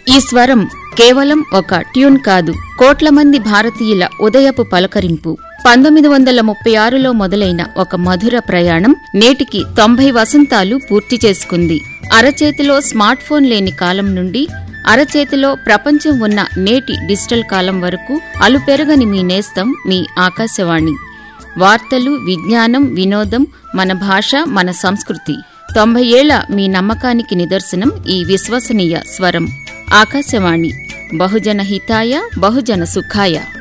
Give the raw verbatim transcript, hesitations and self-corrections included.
ఈ స్వరం కేవలం ఒక ట్యూన్ కాదు, కోట్ల మంది భారతీయుల ఉదయపు పలకరింపు. పంతొమ్మిది వందల ముప్పై ఆరులో మొదలైన ఒక మధుర ప్రయాణం నేటికి తొంభై వసంతాలు పూర్తి చేసుకుంది. అరచేతిలో స్మార్ట్ ఫోన్ లేని కాలం నుండి అరచేతిలో ప్రపంచం ఉన్న నేటి డిజిటల్ కాలం వరకు అలుపెరగని మీ నేస్తం మీ ఆకాశవాణి. వార్తలు, విజ్ఞానం, వినోదం, మన భాష, మన సంస్కృతి. తొంభై ఏళ్ల మీ నమ్మకానికి నిదర్శనం ఈ విశ్వసనీయ స్వరం. ఆకాశవాణి. బహుజన హితాయ, బహుజన సుఖాయ.